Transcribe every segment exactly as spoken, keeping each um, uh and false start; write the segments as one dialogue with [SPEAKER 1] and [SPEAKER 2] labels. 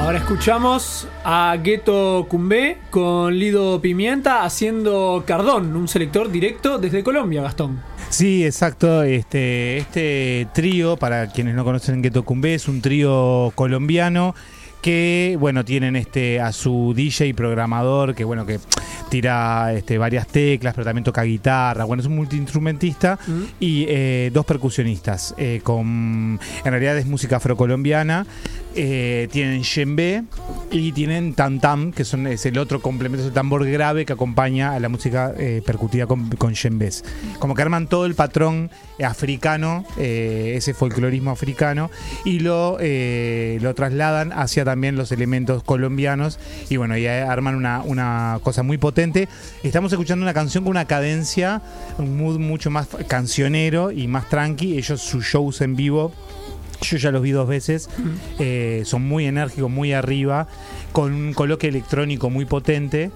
[SPEAKER 1] Ahora escuchamos a Ghetto Cumbé con Lido Pimienta haciendo Cardón, un selector directo desde Colombia, Gastón.
[SPEAKER 2] Sí, exacto. Este, este trío, para quienes no conocen Ghetto Cumbé, es un trío colombiano que, bueno, tienen este a su D J y programador que, bueno, que tira este, varias teclas, pero también toca guitarra. Bueno, es un multiinstrumentista mm. y eh, dos percusionistas. Eh, con, en realidad es música afrocolombiana. Eh, tienen djembe y tienen tam tam, que son, es el otro complemento, es el tambor grave que acompaña a la música eh, percutida con, con djembes. Como que arman todo el patrón africano, eh, ese folclorismo africano, y lo, eh, lo trasladan hacia también los elementos colombianos, y bueno, y arman una, una cosa muy potente. Estamos escuchando una canción con una cadencia, un mood mucho más cancionero y más tranqui. Ellos, sus shows en vivo, yo ya los vi dos veces, uh-huh. eh, son muy enérgicos, muy arriba, con un coloque electrónico muy potente.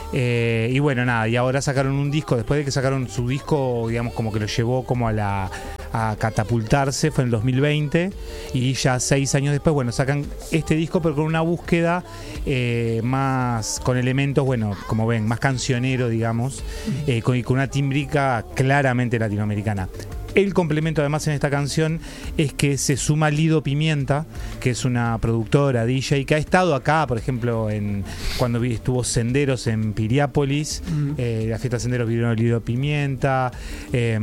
[SPEAKER 2] Eh, y bueno, nada, y ahora sacaron un disco, después de que sacaron su disco, digamos, como que lo llevó como a la a catapultarse, fue en el dos mil veinte, y ya seis años después, bueno, sacan este disco, pero con una búsqueda eh, más, con elementos, bueno, como ven, más cancionero, digamos, eh, con, con una tímbrica claramente latinoamericana. El complemento además en esta canción es que se suma Lido Pimienta, que es una productora, D J, que ha estado acá, por ejemplo, en cuando estuvo Senderos en Piriápolis, mm. eh, la fiesta Senderos vieron Lido Pimienta, eh,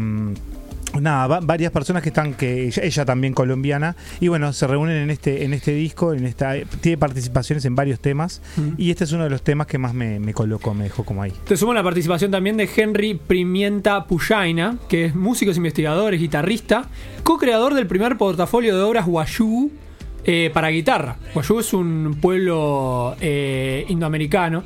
[SPEAKER 2] nada, va, varias personas que están, que ella, ella también colombiana, y bueno, se reúnen en este en este disco, en esta tiene participaciones en varios temas, mm. y este es uno de los temas que más me, me colocó, me dejó como ahí.
[SPEAKER 1] Te sumo la participación también de Henry Pimienta Pujaina, que es músico, investigador, guitarrista, co-creador del primer portafolio de obras Wayuu Eh, para guitarra. Wayuu es un pueblo eh, indoamericano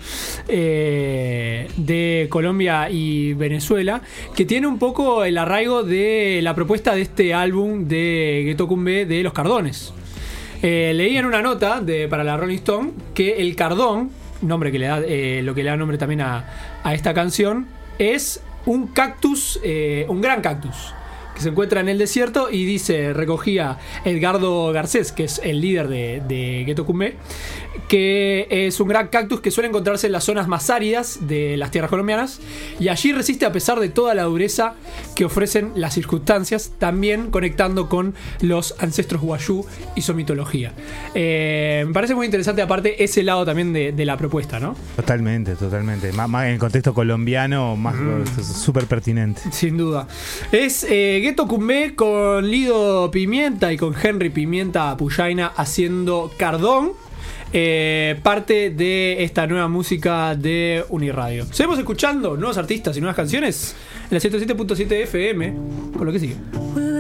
[SPEAKER 1] eh, de Colombia y Venezuela que tiene un poco el arraigo de la propuesta de este álbum de Ghetto Cumbé de Los Cardones. Eh, leí en una nota de, para la Rolling Stone que el cardón, nombre que le da, eh, lo que le da nombre también a, a esta canción, es un cactus, eh, un gran cactus que se encuentra en el desierto, y dice, recogía Edgardo Garcés, que es el líder de, de Ghetto Cumbé, que es un gran cactus que suele encontrarse en las zonas más áridas de las tierras colombianas, y allí resiste a pesar de toda la dureza que ofrecen las circunstancias, también conectando con los ancestros Wayuu y su mitología. Eh, me parece muy interesante aparte ese lado también de, de la propuesta, ¿no?
[SPEAKER 2] Totalmente, totalmente. Más, más en el contexto colombiano, más mm. súper pertinente.
[SPEAKER 1] Sin duda. Es eh, Ghetto Cumbé con Lido Pimienta y con Henry Pimienta Pujaina haciendo Cardón, eh, parte de esta nueva música de Uniradio. Seguimos escuchando nuevos artistas y nuevas canciones en la ciento siete punto siete F M con lo que sigue.